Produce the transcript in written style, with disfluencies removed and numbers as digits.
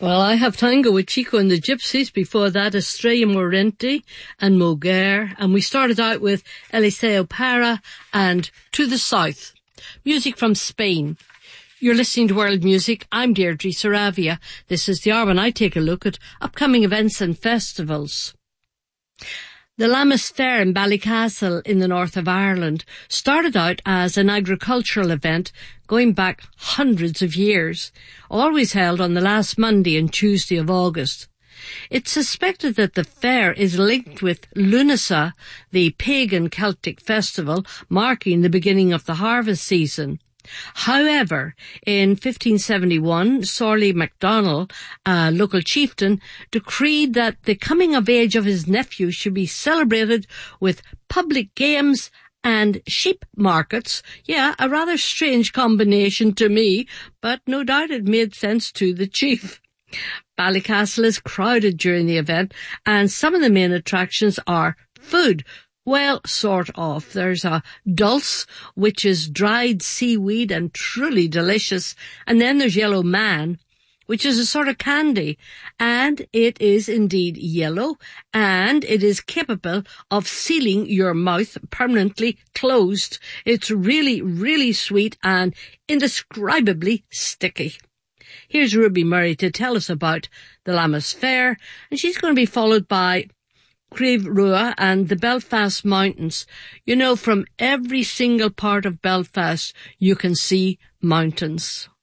Well, I have Tango with Chico and the Gypsies. Before that, Estrella Morente and Moguer. And we started out with Eliseo Para and To the South. Music from Spain. You're listening to World Music. I'm Deirdre Saravia. This is the hour when I take a look at upcoming events and festivals. The Lammas Fair in Ballycastle in the north of Ireland started out as an agricultural event going back hundreds of years, always held on the last Monday and Tuesday of August. It's suspected that the fair is linked with Lunasa, the pagan Celtic festival marking the beginning of the harvest season. However, in 1571, Sorley MacDonald, a local chieftain, decreed that the coming of age of his nephew should be celebrated with public games and sheep markets. Yeah, a rather strange combination to me, but no doubt it made sense to the chief. Ballycastle is crowded during the event, and some of the main attractions are food. Well, sort of. There's a dulce, which is dried seaweed and truly delicious. And then there's Yellow Man, which is a sort of candy. And it is indeed yellow, and it is capable of sealing your mouth permanently closed. It's really, really sweet and indescribably sticky. Here's Ruby Murray to tell us about the Lammas Fair, and she's going to be followed by Creve Rua and the Belfast Mountains. You know, from every single part of Belfast you can see mountains.